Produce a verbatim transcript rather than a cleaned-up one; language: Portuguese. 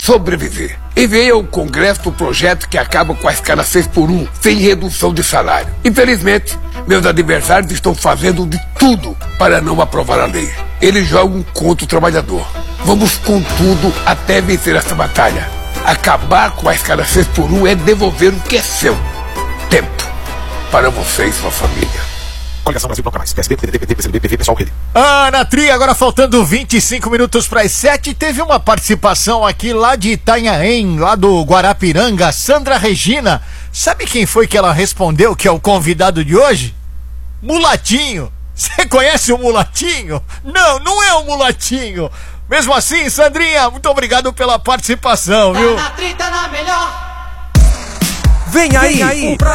sobreviver. Enviei ao Congresso o projeto que acaba com a escala seis por um, sem redução de salário. Infelizmente, meus adversários estão fazendo de tudo para não aprovar a lei. Eles jogam contra o trabalhador. Vamos com tudo até vencer essa batalha. Acabar com a escala seis por um é devolver o que é seu. Tempo para você e sua família. Coligação Brasil Bloco Mais, P S B, P D T, P T, P C B, P V, Pessoal, Rede. Ana Tri, agora faltando vinte e cinco minutos para as sete, teve uma participação aqui lá de Itanhaém, lá do Guarapiranga, Sandra Regina. Sabe quem foi que ela respondeu que é o convidado de hoje? Mulatinho. Você conhece o Mulatinho? Não, não é o Mulatinho. Mesmo assim, Sandrinha, muito obrigado pela participação, viu? Tá na Tri, tá na melhor. Vem aí, Vem aí.